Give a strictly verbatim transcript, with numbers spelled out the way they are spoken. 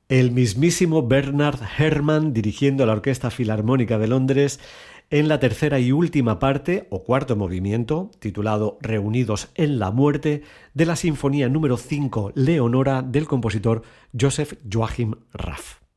El mismísimo Bernard Herrmann dirigiendo la Orquesta Filarmónica de Londres en la tercera y última parte, o cuarto movimiento, titulado Reunidos en la muerte, de la Sinfonía número cinco Leonora del compositor Joseph Joachim Raff.